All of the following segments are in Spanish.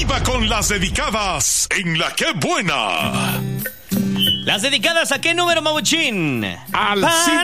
arriba con las dedicadas en La Qué Buena. ¿Las dedicadas a qué número, Mabuchín? Al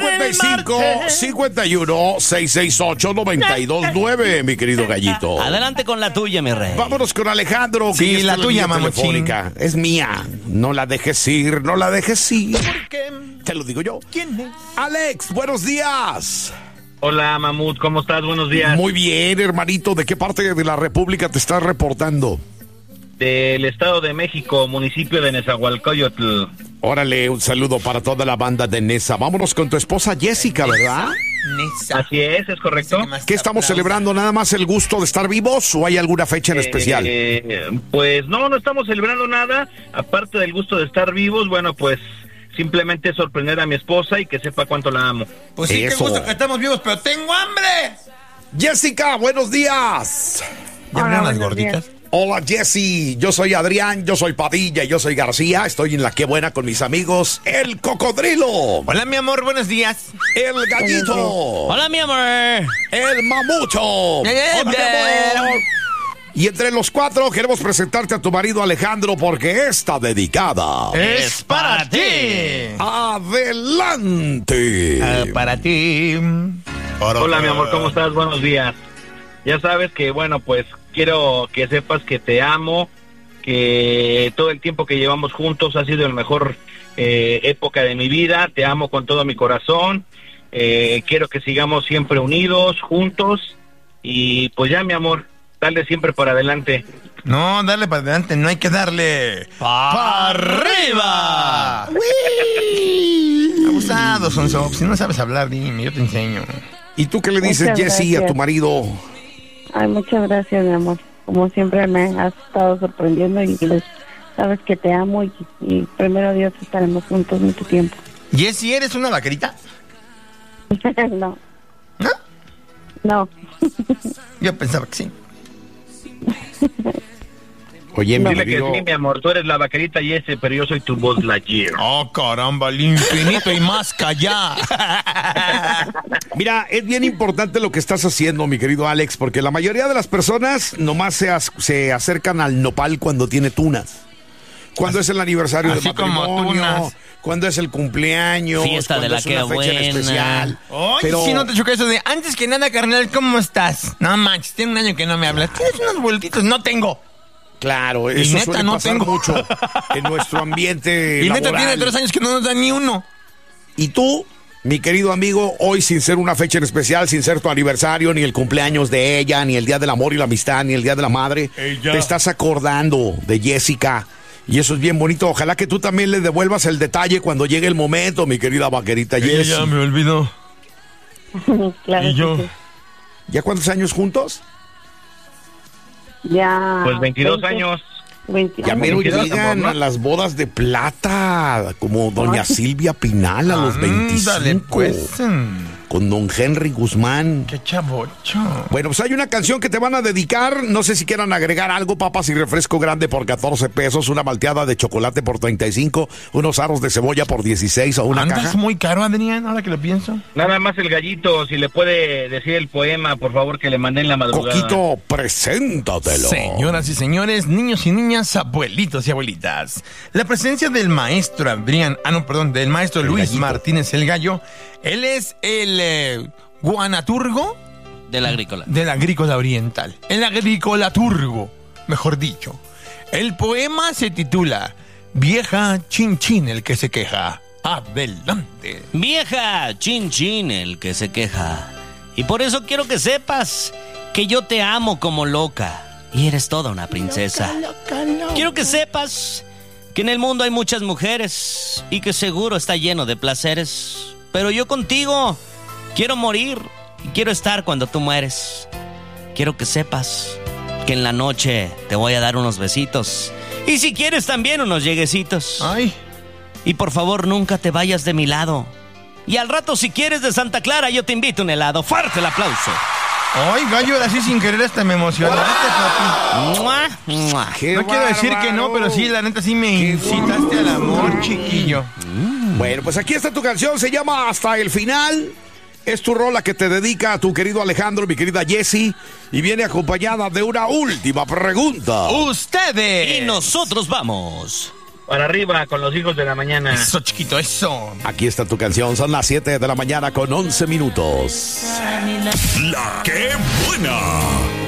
55-51-668-929, mi querido gallito. Adelante con la tuya, mi rey. Vámonos con Alejandro. Sí, que la está tuya, en línea Mamuchín. telefónica. Es mía. No la dejes ir, no la dejes ir. ¿Por qué? Te lo digo yo. ¿Quién es? Alex, buenos días. Hola, Mamut, ¿cómo estás? Buenos días. Muy bien, hermanito. ¿De qué parte de la República te estás reportando? Del Estado de México, municipio de Nezahualcóyotl. Órale, un saludo para toda la banda de Nesa. Vámonos con tu esposa Jessica, ¿verdad? Nesa. Así es correcto. ¿Qué estamos celebrando? ¿Nada más el gusto de estar vivos o hay alguna fecha en especial? Pues no estamos celebrando nada. Aparte del gusto de estar vivos, bueno, pues simplemente sorprender a mi esposa y que sepa cuánto la amo. Pues sí, Eso. qué gusto que estamos vivos, pero tengo hambre. Jessica, buenos días. ¿Ya vieron las gorditas? Hola, Jessy. Yo soy Adrián, yo soy Padilla, yo soy García. Estoy en La Qué Buena con mis amigos El Cocodrilo, Hola, mi amor, buenos días. El Gallito, Hola, mi amor. El Mamucho. Hola, mi amor. Y entre los cuatro queremos presentarte a tu marido Alejandro porque está dedicada. Es para ti. Adelante. Para ti. Hola, mi amor, ¿cómo estás? Buenos días. Ya sabes que, bueno, pues quiero que sepas que te amo, que todo el tiempo que llevamos juntos ha sido la mejor época de mi vida. Te amo con todo mi corazón. Quiero que sigamos siempre unidos, juntos. Y pues ya, mi amor, dale siempre para adelante. No, darle para adelante, no hay que darle ¡Pa' arriba! Abusado, Sonso. Si no sabes hablar, dime, yo te enseño. ¿Y tú qué le dices, Muchas Jessy, a tu gracias. marido? Ay, muchas gracias, mi amor. Como siempre me has estado sorprendiendo y pues, sabes que te amo y primero Dios estaremos juntos mucho tiempo. Jessy, ¿eres una vaquerita? No, ¿No? no. Yo pensaba que sí. Oye, mi Dile que querido... sí, mi amor, tú eres la vaquerita y ese, pero yo soy tu Buzz Lightyear. Oh, caramba, el infinito y más que allá. Mira, es bien importante lo que estás haciendo, mi querido Alex, porque la mayoría de las personas nomás se acercan al nopal cuando tiene tunas. Cuando es el aniversario de así como matrimonio, tunas. cuando es el cumpleaños, Fiesta de cuando la es una Qué fecha en Buena. especial. Oye, Pero- si no te choca eso de, antes que nada, carnal, ¿cómo estás? No manches, tiene un año que no me hablas. ¿Tienes unos boletitos? No tengo. Claro, eso neta, suele no pasar tengo. mucho en nuestro ambiente Y neta, laboral. tiene 3 años que no nos da ni uno. Y tú, mi querido amigo, hoy sin ser una fecha en especial, sin ser tu aniversario, ni el cumpleaños de ella, ni el Día del Amor y la Amistad, ni el Día de la Madre, te estás acordando de Jessica. Y eso es bien bonito. Ojalá que tú también le devuelvas el detalle cuando llegue el momento, mi querida vaquerita Jessy. Ella me olvidó. Claro Y yo. que sí. ¿Ya cuántos años juntos? Ya. Pues 22 20, años. 20 Ya mero 22, llegan amor, ¿no? a las bodas de plata, como doña Silvia Pinal a los 25. Ándale, pues. Con don Henry Guzmán. Qué chavocho. Bueno, pues hay una canción que te van a dedicar. No sé si quieran agregar algo, papas y refresco grande por 14 pesos, una malteada de chocolate por 35, unos aros de cebolla por 16 o una ¿Andas caja. muy caro, Adrián, ahora que lo pienso? Nada más el gallito, si le puede decir el poema, por favor, que le mandé en la madrugada. Coquito, preséntatelo. Señoras y señores, niños y niñas, abuelitos y abuelitas. La presencia del maestro del maestro Luis gallito. Martínez el Gallo. Él es el guanaturgo Del agrícola. del agrícola oriental. El agricolaturgo, mejor dicho. El poema se titula Vieja chin chin el que se queja. Adelante. Vieja, chin chin, el que se queja. Y por eso quiero que sepas que yo te amo como loca. Y eres toda una princesa. Quiero que sepas que en el mundo hay muchas mujeres y que seguro está lleno de placeres. Pero yo contigo quiero morir y quiero estar cuando tú mueres. Quiero que sepas que en la noche te voy a dar unos besitos. Y si quieres también unos lleguecitos. Ay, Y por favor nunca te vayas de mi lado. Y al rato si quieres de Santa Clara yo te invito un helado. Fuerte el aplauso. ay, Gallo, ahora sí sin querer hasta me emocionaste, papi. ¡Mua! ¡Mua! Qué No quiero decir que no, pero sí, la neta sí me incitaste al amor, chiquillo. Bueno, pues aquí está tu canción, se llama Hasta el Final. Es tu rola que te dedica a tu querido Alejandro, mi querida Jessie, y viene acompañada de una última pregunta. Ustedes. Y nosotros vamos. Para arriba con los hijos de la mañana. Eso, chiquito, eso. Aquí está tu canción, son las 7 de la mañana con 11 minutos. La que buena.